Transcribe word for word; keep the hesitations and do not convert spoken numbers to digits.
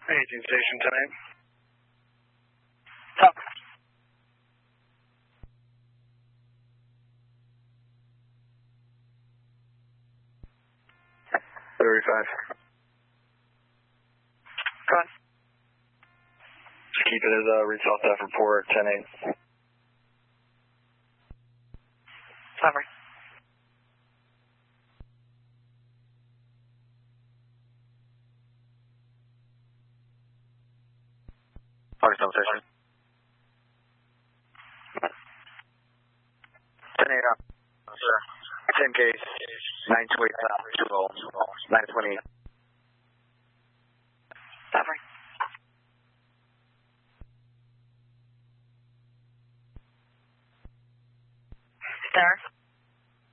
eighteen station ten eight. Top. thirty-five. Go on. Just keep it as a read south F report ten eight. Summary. Pakistan station. ten eight up. Sir. ten case. nine twenty. nine twenty. Summary. There.